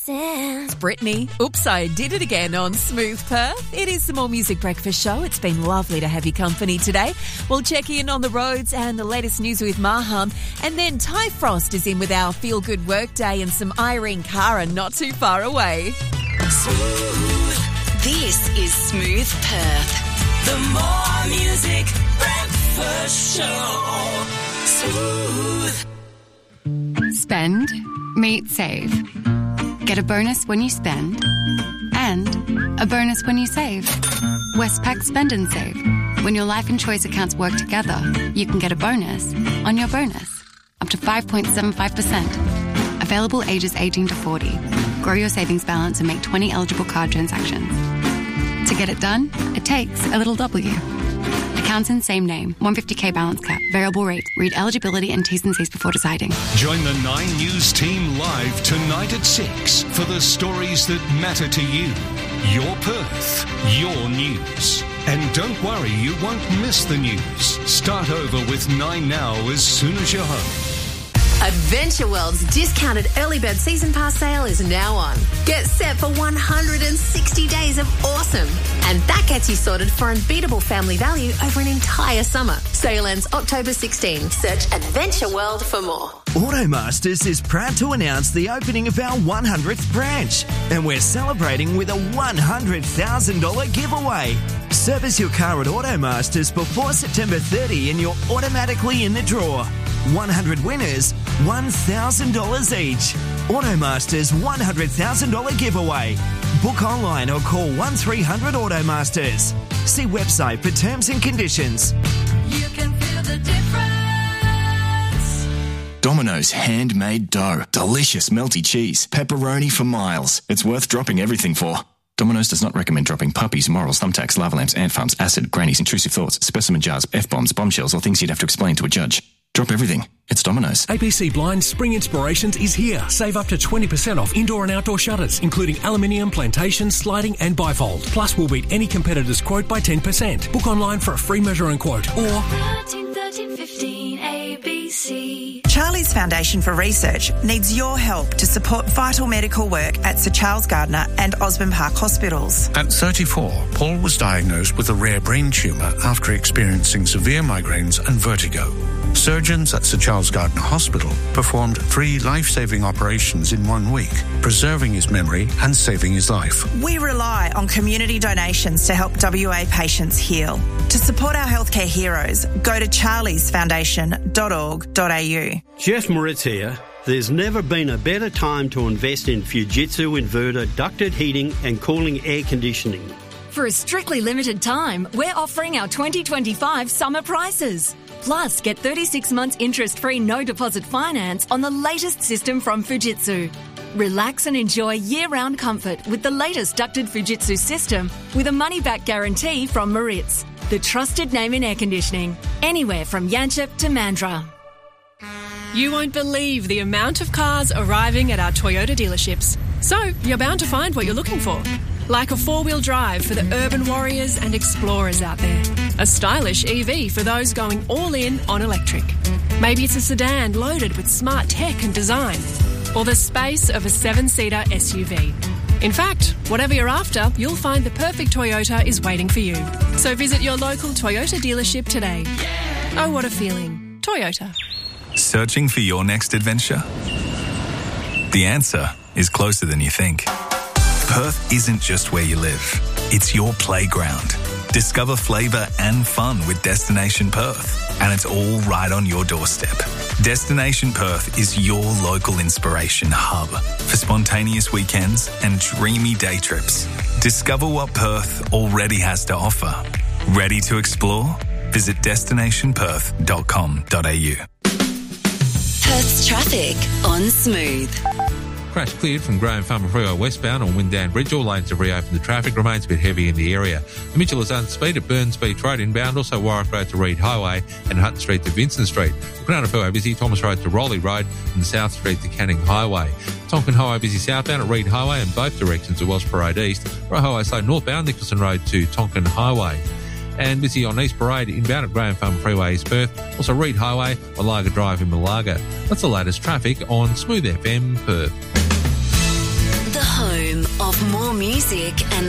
It's Brittany. Oops, I did it again on Smooth Perth. It is the More Music Breakfast Show. It's been lovely to have your company today. We'll check in on the roads and the latest news with Maham. And then Ty Frost is in with our Feel Good Work Day and some Irene Cara not too far away. Smooth. This is Smooth Perth. The More Music Breakfast Show. Smooth. Spend, meet, save. Get a bonus when you spend and a bonus when you save. Westpac Spend and Save. When your Life and Choice accounts work together, you can get a bonus on your bonus. Up to 5.75%. Available ages 18 to 40. Grow your savings balance and make 20 eligible card transactions. To get it done, it takes a little W. Accounts in same name. 150k balance cap. Variable rate. Read eligibility and T's and C's before deciding. Join the 9 News team live tonight at 6 for the stories that matter to you. Your Perth, your news. And don't worry, you won't miss the news. Start over with 9 Now as soon as you're home. Adventure World's discounted early bird season pass sale is now on. Get set for 160 days of awesome. And that gets you sorted for unbeatable family value over an entire summer. Sale ends October 16. Search Adventure World for more. Automasters is proud to announce the opening of our 100th branch. And we're celebrating with a $100,000 giveaway. Service your car at Automasters before September 30 and you're automatically in the draw. 100 winners, $1,000 each. Automasters $100,000 giveaway. Book online or call 1300 Automasters. See website for terms and conditions. You can feel the difference. Domino's handmade dough. Delicious melty cheese. Pepperoni for miles. It's worth dropping everything for. Domino's does not recommend dropping puppies, morals, thumbtacks, lava lamps, ant farms, acid, grannies, intrusive thoughts, specimen jars, F-bombs, bombshells, or things you'd have to explain to a judge. Drop everything. It's Domino's. ABC Blinds Spring Inspirations is here. Save up to 20% off indoor and outdoor shutters, including aluminium, plantation, sliding and bifold. Plus, we'll beat any competitor's quote by 10%. Book online for a free measure and quote or 1315 ABC. Charlie's Foundation for Research needs your help to support vital medical work at Sir Charles Gardner and Osborne Park Hospitals. At 34, Paul was diagnosed with a rare brain tumour after experiencing severe migraines and vertigo. Surgeons at Sir Charles Gardner Hospital performed 3 life-saving operations in 1 week, preserving his memory and saving his life. We rely on community donations to help WA patients heal. To support our healthcare heroes, go to charliesfoundation.org.au. Jeff Moritz here. There's never been a better time to invest in Fujitsu inverter ducted heating and cooling air conditioning. For a strictly limited time, we're offering our 2025 summer prices. Plus, get 36 months interest-free no-deposit finance on the latest system from Fujitsu. Relax and enjoy year-round comfort with the latest ducted Fujitsu system with a money-back guarantee from Moritz, the trusted name in air conditioning, anywhere from Yanchep to Mandurah. You won't believe the amount of cars arriving at our Toyota dealerships. So, you're bound to find what you're looking for. Like a 4-wheel drive for the urban warriors and explorers out there. A stylish EV for those going all in on electric. Maybe it's a sedan loaded with smart tech and design. Or the space of a 7-seater SUV. In fact, whatever you're after, you'll find the perfect Toyota is waiting for you. So visit your local Toyota dealership today. Oh, what a feeling. Toyota. Searching for your next adventure? The answer is closer than you think. Perth isn't just where you live, it's your playground. Discover flavour and fun with Destination Perth, and it's all right on your doorstep. Destination Perth is your local inspiration hub for spontaneous weekends and dreamy day trips. Discover what Perth already has to offer. Ready to explore? Visit destinationperth.com.au. Perth's traffic on Smooth. Crash cleared from Graham Farmer Freeway westbound on Windan Bridge. All lanes have reopened. The traffic remains a bit heavy in the area. The Mitchell is unspeed at Burns Beach Road inbound. Also Warwick Road to Reed Highway and Hutton Street to Vincent Street. Cronulla Freeway busy. Thomas Road to Rowley Road and South Street to Canning Highway. Tonkin Highway busy southbound at Reed Highway in both directions to Welsh Parade East. Roe Highway slow northbound Nicholson Road to Tonkin Highway. And busy on East Parade inbound at Graham Farm Freeway East Perth. Also Reed Highway, Malaga Drive in Malaga. That's the latest traffic on Smooth FM Perth. The Music and